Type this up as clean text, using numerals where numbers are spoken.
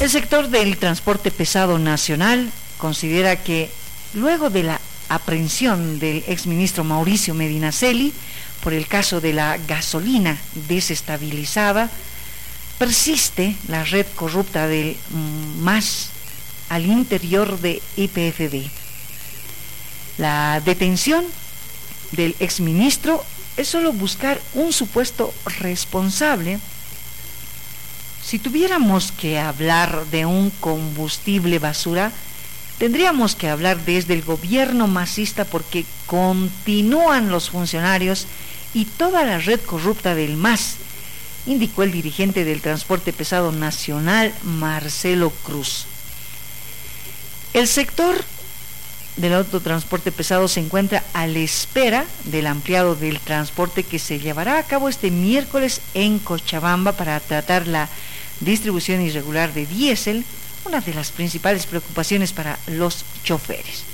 El sector del transporte pesado nacional considera que luego de la aprehensión del exministro Mauricio Medinaceli por el caso de la gasolina desestabilizada, persiste la red corrupta del MAS al interior de YPFB. La detención del exministro es solo buscar un supuesto responsable. Si tuviéramos que hablar de un combustible basura, tendríamos que hablar desde el gobierno masista, porque continúan los funcionarios y toda la red corrupta del MAS, indicó el dirigente del transporte pesado nacional, Marcelo Cruz. El sector del autotransporte pesado se encuentra a la espera del ampliado del transporte que se llevará a cabo este miércoles en Cochabamba para tratar la distribución irregular de diésel, una de las principales preocupaciones para los choferes.